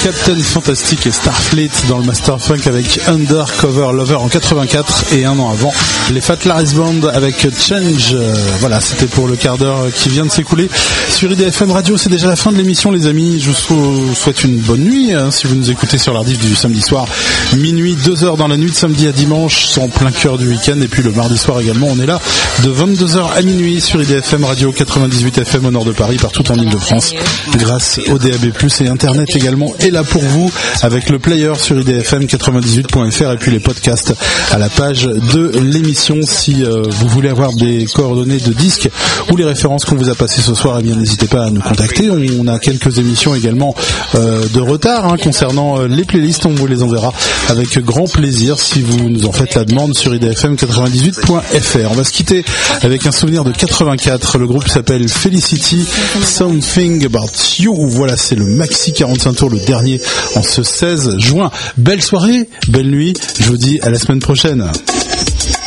Captain Fantastic et Starfleet dans le Master Funk avec Undercover Lover en 84 et un an avant les Fat Larry's Band avec Change. Voilà, c'était pour le quart d'heure qui vient de s'écouler sur IDFM Radio. C'est déjà la fin de l'émission, les amis. Je vous souhaite une bonne nuit si vous nous écoutez sur l'Ardif du samedi soir, minuit, 2h dans la nuit de samedi à dimanche, en plein cœur du week-end. Et puis le mardi soir également, on est là de 22h à minuit sur IDFM Radio 98 FM au nord de Paris, partout en Ile-de-France, grâce au DAB+, et Internet également est là pour vous avec le player sur idfm98.fr et puis les podcasts à la page de l'émission. Si vous voulez avoir des coordonnées de disques ou les références qu'on vous a passées ce soir, eh bien n'hésitez pas à nous contacter. On a quelques émissions également de retard concernant les playlists, on vous les enverra avec grand plaisir si vous nous en faites la demande sur idfm98.fr. On va se quitter avec un souvenir de 84. Le groupe s'appelle Felicity, Something About You. Voilà, c'est le maxi 45 tours, le dernier en ce 16 juin. Belle soirée, belle nuit. Je vous dis à la semaine prochaine.